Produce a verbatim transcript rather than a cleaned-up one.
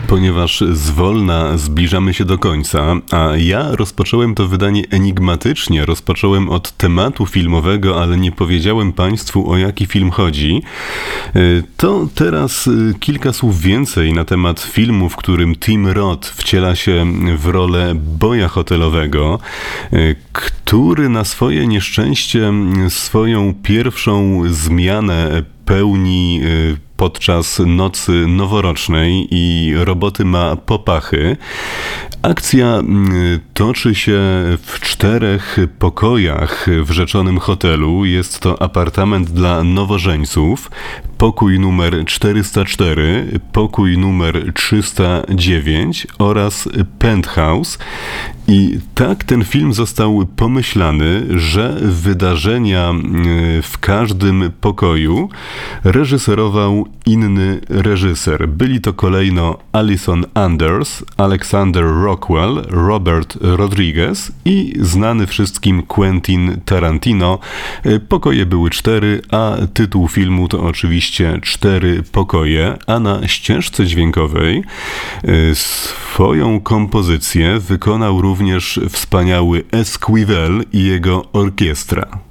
Ponieważ zwolna zbliżamy się do końca, a ja rozpocząłem to wydanie enigmatycznie, rozpocząłem od tematu filmowego, ale nie powiedziałem Państwu, o jaki film chodzi, to teraz kilka słów więcej na temat filmu, w którym Tim Roth wciela się w rolę boja hotelowego, który na swoje nieszczęście swoją pierwszą zmianę pełni podczas nocy noworocznej i roboty ma popachy. Akcja toczy się w czterech pokojach w rzeczonym hotelu. Jest to apartament dla nowożeńców, pokój numer czterysta cztery, pokój numer trzysta dziewięć oraz penthouse. I tak ten film został pomyślany, że wydarzenia w każdym pokoju reżyserował inny reżyser. Byli to kolejno Alison Anders, Alexander Rockwell, Robert Rodriguez i znany wszystkim Quentin Tarantino. Pokoje były cztery, a tytuł filmu to oczywiście Cztery pokoje, a na ścieżce dźwiękowej swoją kompozycję wykonał również wspaniały Esquivel i jego orkiestra.